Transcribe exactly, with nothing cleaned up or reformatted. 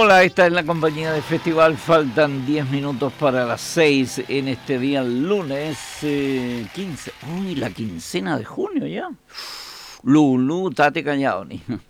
Hola, esta es la compañía de Festival. Faltan diez minutos para las seis en este día lunes eh, quince. Uy, la quincena de junio ya. Lulú, tate callado, ni.